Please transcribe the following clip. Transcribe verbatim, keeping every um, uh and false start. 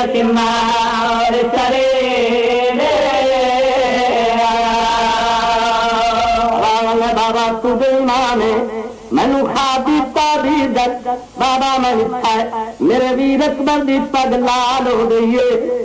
मार चरे बाबा तुझे माने मैनू खा पीता भी दर्द बाबा मैं मेरे वीर अकबर दी पग लाल हो गई है।